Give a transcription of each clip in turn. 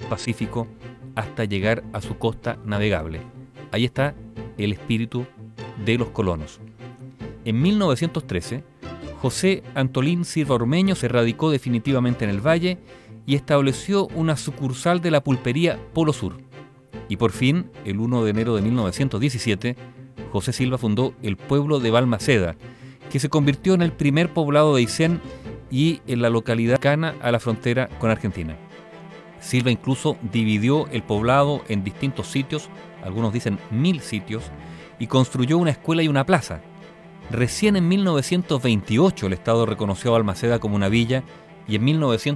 Pacífico hasta llegar a su costa navegable. Ahí está el espíritu de los colonos. En 1913, José Antolín Silva Ormeño se radicó definitivamente en el valle y estableció una sucursal de la pulpería Polo Sur. Y por fin, el 1 de enero de 1917, José Silva fundó el pueblo de Balmaceda, que se convirtió en el primer poblado de Aysén y en la localidad cercana a la frontera con Argentina. Silva incluso dividió el poblado en distintos sitios, algunos dicen 1000 sitios, y construyó una escuela y una plaza. Recién en 1928 el Estado reconoció a Balmaceda como una villa y en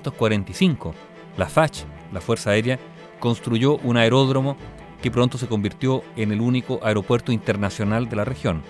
1945 la FACH, la Fuerza Aérea, construyó un aeródromo que pronto se convirtió en el único aeropuerto internacional de la región.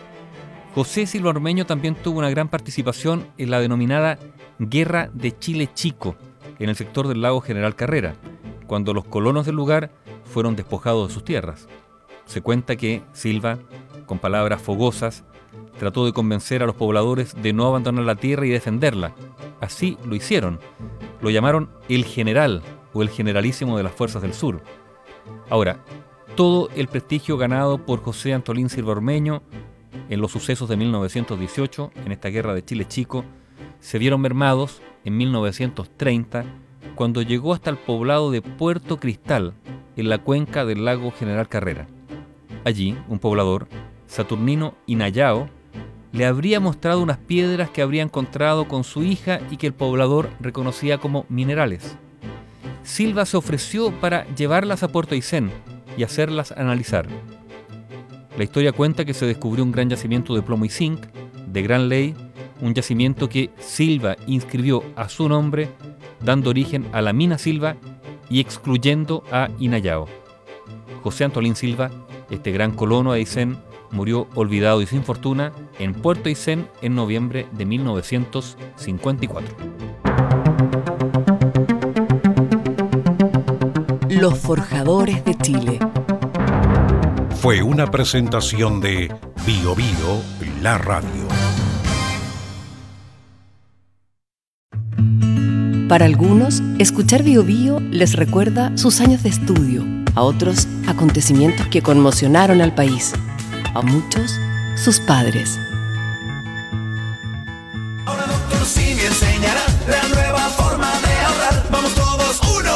José Silva Ormeño también tuvo una gran participación en la denominada Guerra de Chile Chico, en el sector del lago General Carrera, cuando los colonos del lugar fueron despojados de sus tierras. Se cuenta que Silva, con palabras fogosas, trató de convencer a los pobladores de no abandonar la tierra y defenderla. Así lo hicieron. Lo llamaron el general o el generalísimo de las fuerzas del sur. Ahora, todo el prestigio ganado por José Antolín Silva Ormeño en los sucesos de 1918, en esta guerra de Chile Chico, se vieron mermados en 1930, cuando llegó hasta el poblado de Puerto Cristal, en la cuenca del lago General Carrera. Allí, un poblador, Saturnino Inayao, le habría mostrado unas piedras que habría encontrado con su hija y que el poblador reconocía como minerales. Silva se ofreció para llevarlas a Puerto Aysén y hacerlas analizar. La historia cuenta que se descubrió un gran yacimiento de plomo y zinc, de gran ley, un yacimiento que Silva inscribió a su nombre, dando origen a la mina Silva y excluyendo a Inayao. José Antolín Silva, este gran colono de Aysén, murió olvidado y sin fortuna en Puerto Aysén en noviembre de 1954. Los Forjadores de Chile. Fue una presentación de Bio Bio, la radio. Para algunos, escuchar Bio Bio les recuerda sus años de estudio, a otros, acontecimientos que conmocionaron al país, a muchos, sus padres. Ahora Dr. Simi enseñará la nueva forma de ahorrar. Vamos todos, 1,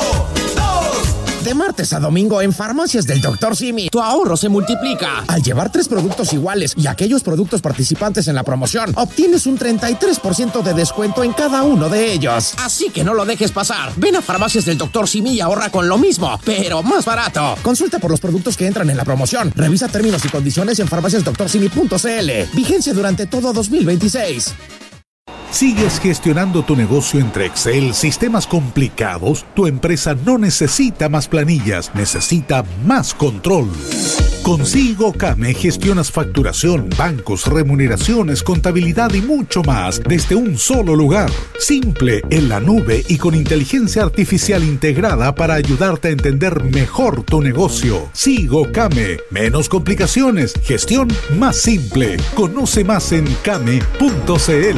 2. De martes a domingo en Farmacias del Dr. Simi, tu ahorro se multiplica. Al llevar 3 productos iguales y aquellos productos participantes en la promoción, obtienes un 33% de descuento en cada uno de ellos. Así que no lo dejes pasar. Ven a Farmacias del Dr. Simi y ahorra con lo mismo, pero más barato. Consulta por los productos que entran en la promoción. Revisa términos y condiciones en farmaciasdoctorsimi.cl. Vigencia durante todo 2026. ¿Sigues gestionando tu negocio entre Excel, sistemas complicados? Tu empresa no necesita más planillas, necesita más control. Con Sigo Kame gestionas facturación, bancos, remuneraciones, contabilidad y mucho más desde un solo lugar. Simple, en la nube y con inteligencia artificial integrada para ayudarte a entender mejor tu negocio. Sigo Kame. Menos complicaciones, gestión más simple. Conoce más en kame.cl.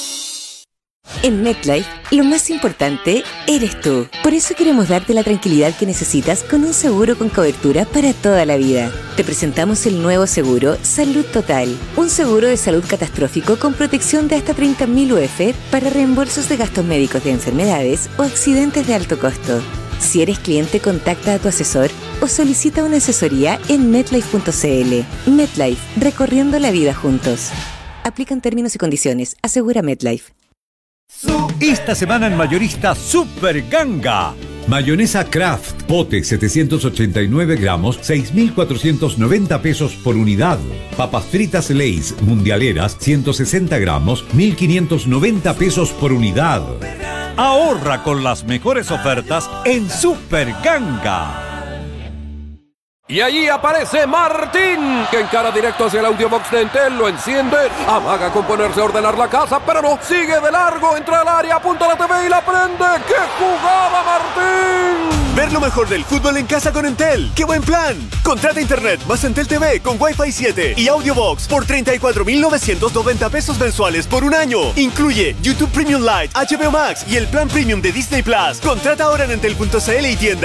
En MetLife, lo más importante eres tú. Por eso queremos darte la tranquilidad que necesitas con un seguro con cobertura para toda la vida. Te presentamos el nuevo seguro Salud Total, un seguro de salud catastrófico con protección de hasta 30.000 UF para reembolsos de gastos médicos de enfermedades o accidentes de alto costo. Si eres cliente, contacta a tu asesor o solicita una asesoría en MetLife.cl. MetLife, recorriendo la vida juntos. Aplican términos y condiciones. Asegura MetLife. Esta semana en Mayorista Super Ganga. Mayonesa Kraft, pote 789 gramos, 6.490 pesos por unidad. Papas fritas Lay's mundialeras, 160 gramos, 1.590 pesos por unidad. Ahorra con las mejores ofertas en Super Ganga. Y allí aparece Martín, que encara directo hacia el audiobox de Entel, lo enciende, amaga con ponerse a ordenar la casa, pero no, sigue de largo, entra al área, apunta a la TV y la prende. ¡Qué jugada, Martín! Ver lo mejor del fútbol en casa con Entel. ¡Qué buen plan! Contrata internet más Entel TV con Wi-Fi 7 y audiobox por 34.990 pesos mensuales por un año. Incluye YouTube Premium Lite, HBO Max y el plan Premium de Disney Plus. Contrata ahora en Entel.cl y tienda.